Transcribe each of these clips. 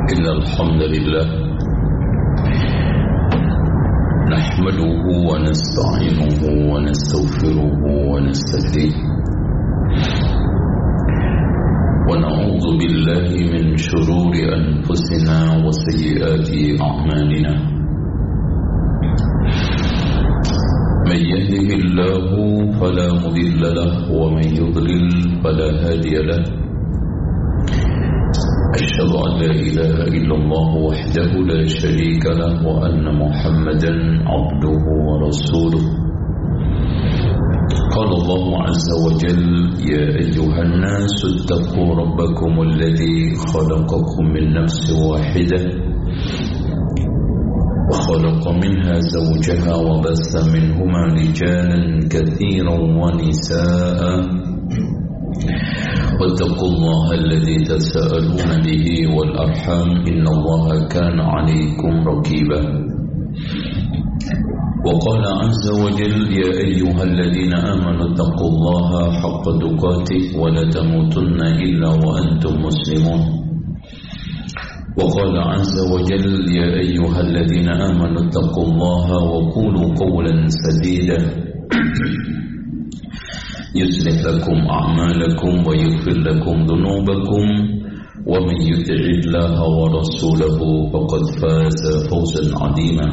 إن الحمد لله نحمده ونستعينه ونستغفره ونستهديه ونعوذ بالله من شرور أنفسنا وسيئات أعمالنا من يهده الله فلا مضل له ومن يضلل فلا هادي له أشهد أن لا إله إلا الله وحده لا شريك له وأن محمدا عبده ورسوله قال الله عز وجل يا أيها الناس اتقوا ربكم الذي خلقكم من نفس واحدة وخلق منها زوجها وبث منهما رجالا كثيرا ونساء واتقوا الله الذي تساءلون به والأرحام إن الله كان عليكم رقيبا وقال عز وجل يا أيها الذين آمنوا اتقوا الله حق تقاته ولا تموتن إلا وأنتم مسلمون وقال عز وجل يا أيها الذين آمنوا اتقوا الله وقولوا قولا سديدا يصلح لكم أعمالكم ويغفر لكم ذنوبكم ومن يطع الله ورسوله فقد فاز فوزا عظيما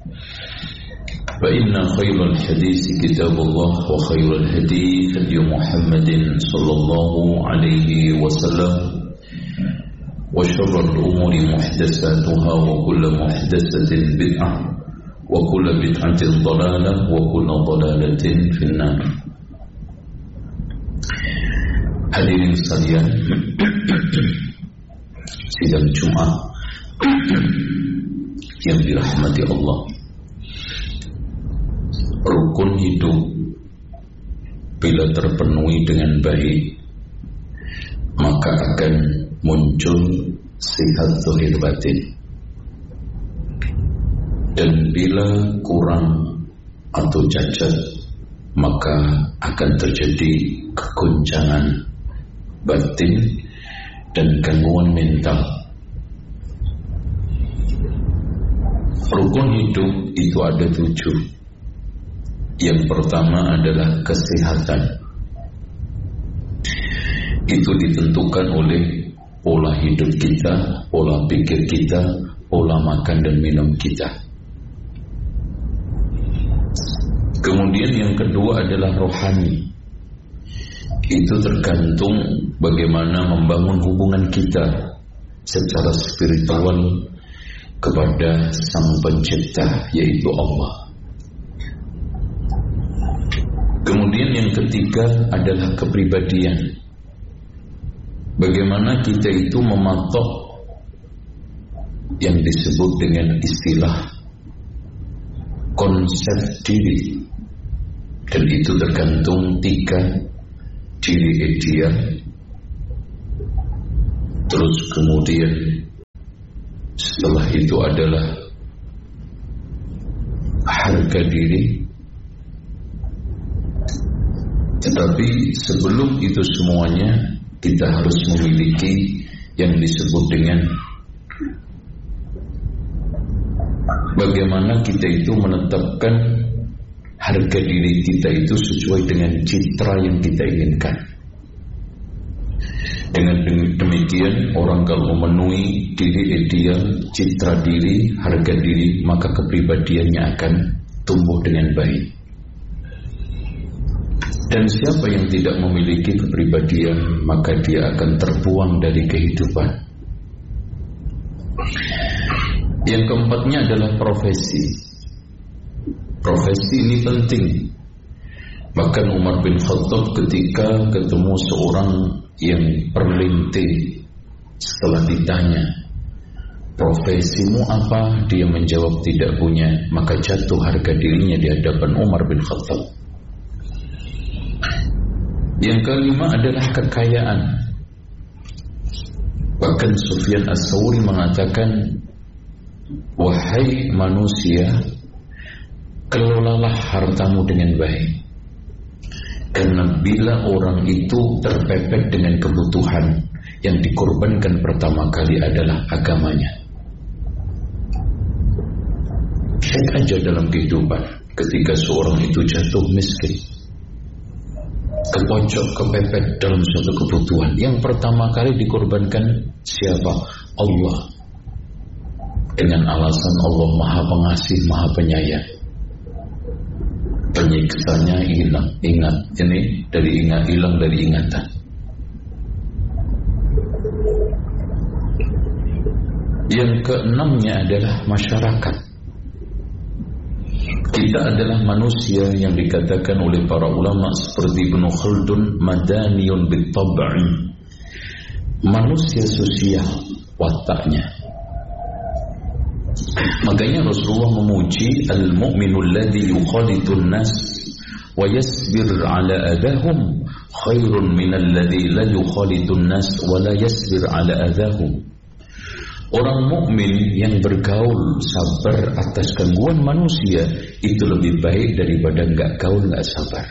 فإن خير الحديث كتاب الله وخير الهدي هدي محمد صلى الله عليه وسلم وشر الأمور محدثاتها وكل محدثة بدعة وكل بدعة ضلالة وكل ضلالة في النار. Hadirin sekalian, sidang Jumat yang dirahmati Allah. Rukun hidup bila terpenuhi dengan baik, maka akan muncul sehat zahir batin. Dan bila kurang atau cacat, maka akan terjadi kegoncangan batin dan gangguan mental. Rukun hidup itu ada 7. Yang pertama adalah kesehatan. Itu ditentukan oleh pola hidup kita, pola pikir kita, pola makan dan minum kita. Kemudian yang kedua adalah rohani. Itu tergantung bagaimana membangun hubungan kita secara spiritual kepada Sang Pencipta, yaitu Allah. Kemudian yang ketiga adalah kepribadian. Bagaimana kita itu mematok yang disebut dengan istilah konsep diri. Dan itu tergantung 3 diri ideal, terus kemudian setelah itu adalah harga diri. Tetapi sebelum itu semuanya kita harus memiliki yang disebut dengan bagaimana kita itu menetapkan harga diri kita itu sesuai dengan citra yang kita inginkan. Dengan demikian, orang kalau memenuhi diri ideal, citra diri, harga diri, maka kepribadiannya akan tumbuh dengan baik. Dan siapa yang tidak memiliki kepribadian, maka dia akan terbuang dari kehidupan. Yang keempatnya adalah profesi. Profesi ini penting. Bahkan Umar bin Khattab ketika ketemu seorang yang perlinting, setelah ditanya, profesimu apa? Dia menjawab tidak punya. Maka jatuh harga dirinya di hadapan Umar bin Khattab. Yang kelima adalah kekayaan. Bahkan Sufyan Ats-Tsauri mengatakan, wahai manusia, kelolalah hartamu dengan baik. Karena bila orang itu terpepet dengan kebutuhan, yang dikorbankan pertama kali adalah agamanya. Cek aja dalam kehidupan, ketika seorang itu jatuh miskin, ke pojok, kepepet dalam suatu kebutuhan, yang pertama kali dikorbankan siapa? Allah. Dengan alasan Allah Maha Pengasih, Maha Penyayang. Penyiksanya hilang. Ingat, ini dari hilang dari ingatan. Yang keenamnya adalah masyarakat. Kita adalah manusia yang dikatakan oleh para ulama seperti Ibnu Khaldun, madaniyun bit-tab'i, manusia sosial wataknya. Makanya Rasulullah memuji al-mu'minul ladzi yukhalitun nas wa yasbir ala adahum khairun minal ladzi la yukhalitun nas wa la yasbir ala adahum. Orang mukmin yang bergaul sabar atas gangguan manusia itu lebih baik daripada enggak gaul enggak sabar.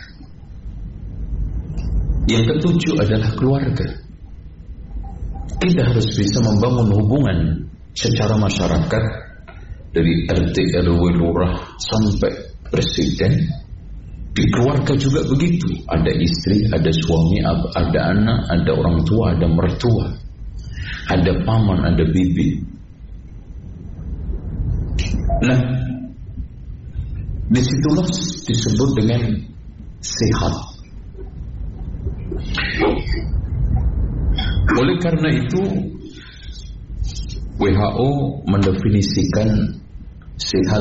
Yang ketujuh adalah keluarga. Kita harus bisa membangun hubungan secara masyarakat dari RT, RW, lurah sampai presiden. Di keluarga juga begitu. Ada istri, ada suami, ada anak, ada orang tua, ada mertua, ada paman, ada bibi. Nah, disitulah disebut dengan sehat. Oleh karena itu, WHO mendefinisikan sehat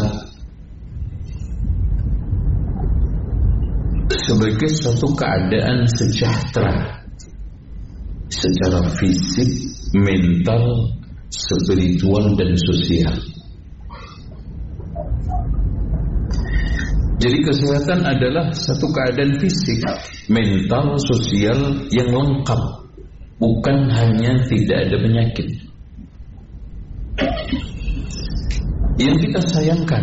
sebagai suatu keadaan sejahtera secara fisik, mental, spiritual, dan sosial. Jadi kesehatan adalah satu keadaan fisik, mental, sosial yang lengkap, bukan hanya tidak ada penyakit. Yang kita sayangkan,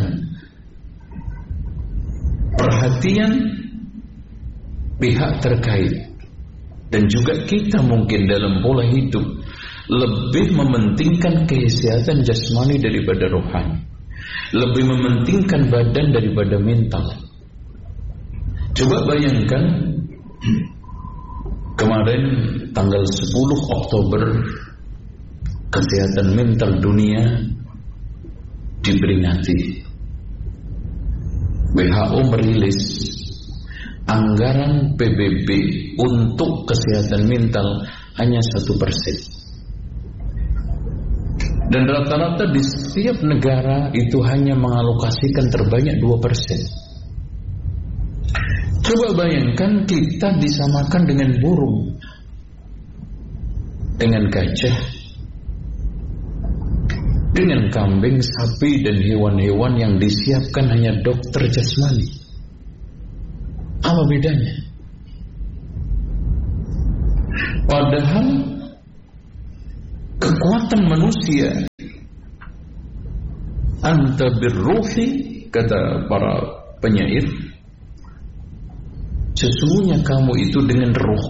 perhatian pihak terkait dan juga kita mungkin dalam pola hidup lebih mementingkan kesehatan jasmani daripada rohani, lebih mementingkan badan daripada mental. Coba bayangkan kemarin tanggal 10 Oktober kesehatan mental dunia diperingati. WHO merilis anggaran PBB untuk kesehatan mental hanya 1%. Dan rata-rata di setiap negara itu hanya mengalokasikan terbanyak 2%. Coba bayangkan kita disamakan dengan burung, dengan gajah, dengan kambing, sapi, dan hewan-hewan yang disiapkan hanya dokter jasmani. Apa bedanya? Padahal kekuatan manusia, anta birruhi, kata para penyair, sesungguhnya kamu itu dengan roh,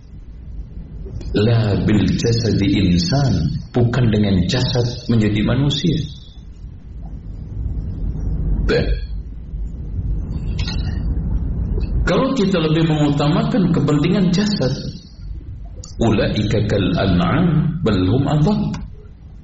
la bil jasadi insan, bukan dengan jasad menjadi manusia. Kalau kita lebih mengutamakan kepentingan jasad, ulaika kal an'am bal hum adall.